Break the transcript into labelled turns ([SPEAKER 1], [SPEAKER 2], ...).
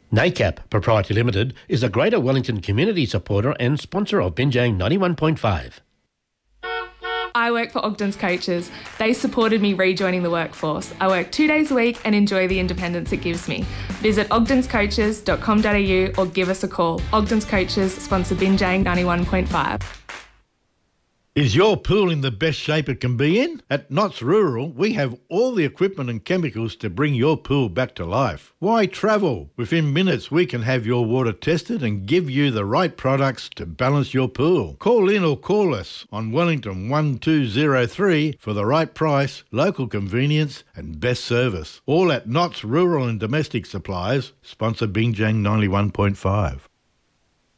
[SPEAKER 1] NACAP Proprietary Limited is a Greater Wellington community supporter and sponsor of Binjang 91.5.
[SPEAKER 2] I work for Ogden's Coaches. They supported me rejoining the workforce. I work 2 days a week and enjoy the independence it gives me. Visit ogdenscoaches.com.au or give us a call. Ogden's Coaches sponsor Binjang 91.5.
[SPEAKER 3] Is your pool in the best shape it can be in? At Knott's Rural, we have all the equipment and chemicals to bring your pool back to life. Why travel? Within minutes, we can have your water tested and give you the right products to balance your pool. Call in or call us on Wellington 1203 for the right price, local convenience and best service. All at Knott's Rural and Domestic Supplies, sponsor Binjang 91.5.